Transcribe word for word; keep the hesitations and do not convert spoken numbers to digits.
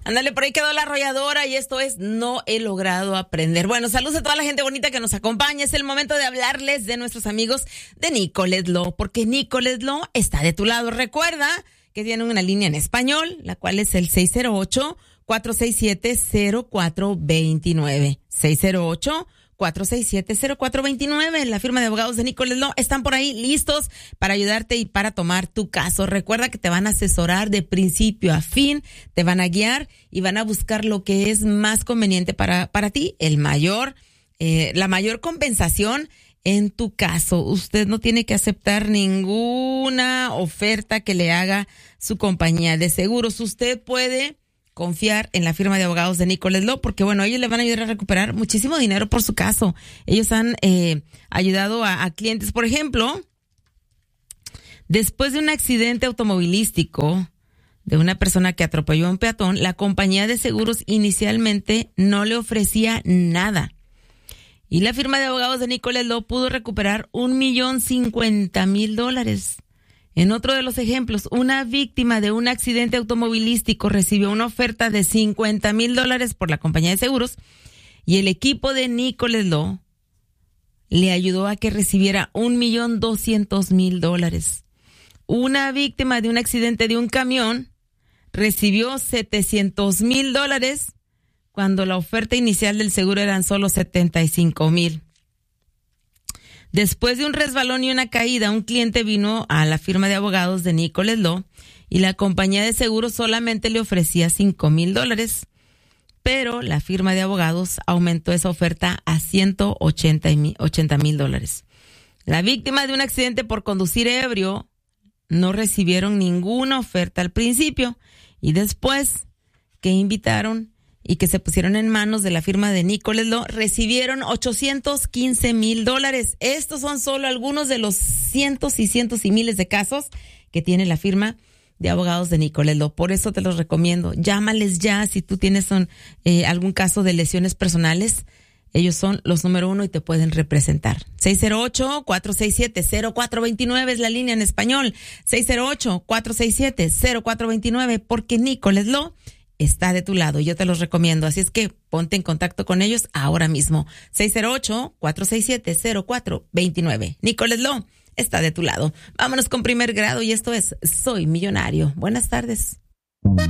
Ándale, por ahí quedó la arrolladora y esto es No he logrado aprender. Bueno, saludos a toda la gente bonita que nos acompaña. Es el momento de hablarles de nuestros amigos de Nicolet Law, porque Nicolet Law está de tu lado. Recuerda que tienen una línea en español, la cual es el seis cero ocho, cuatro seis siete, cero cuatro dos nueve. seis cero ocho, cuatro seis siete, cero cuatro dos nueve. La firma de abogados de Nicolet Law están por ahí listos para ayudarte y para tomar tu caso. Recuerda que te van a asesorar de principio a fin, te van a guiar y van a buscar lo que es más conveniente para, para ti, el mayor, eh, la mayor compensación en tu caso. Usted no tiene que aceptar ninguna oferta que le haga su compañía de seguros. Usted puede confiar en la firma de abogados de Nicolet Law, porque bueno, ellos le van a ayudar a recuperar muchísimo dinero por su caso. Ellos han eh, ayudado a, a clientes, por ejemplo, después de un accidente automovilístico de una persona que atropelló a un peatón, la compañía de seguros inicialmente no le ofrecía nada. Y la firma de abogados de Nicolet Law pudo recuperar un millón cincuenta mil dólares. En otro de los ejemplos, una víctima de un accidente automovilístico recibió una oferta de cincuenta mil dólares por la compañía de seguros y el equipo de Nicolet Law le ayudó a que recibiera un millón doscientos mil dólares. Una víctima de un accidente de un camión recibió setecientos mil dólares cuando la oferta inicial del seguro eran solo setenta y cinco mil. Después de un resbalón y una caída, un cliente vino a la firma de abogados de Nicolet Law y la compañía de seguros solamente le ofrecía cinco mil dólares, pero la firma de abogados aumentó esa oferta a ciento ochenta mil dólares. La víctima de un accidente por conducir ebrio no recibieron ninguna oferta al principio y después que invitaron y que se pusieron en manos de la firma de Nicolet Law, recibieron ochocientos quince mil dólares. Estos son solo algunos de los cientos y cientos y miles de casos que tiene la firma de abogados de Nicolet Law. Por eso te los recomiendo. Llámales ya si tú tienes un, eh, algún caso de lesiones personales. Ellos son los número uno y te pueden representar. seis cero ocho, cuatro seis siete, cero cuatro dos nueve es la línea en español. seis cero ocho, cuatro seis siete, cero cuatro dos nueve, porque Nicolet Law está de tu lado y yo te los recomiendo. Así es que ponte en contacto con ellos ahora mismo. seis cero ocho, cuatro seis siete, cero cuatro dos nueve. Nicolet Law está de tu lado. Vámonos con Primer Grado y esto es Soy Millonario. Buenas tardes.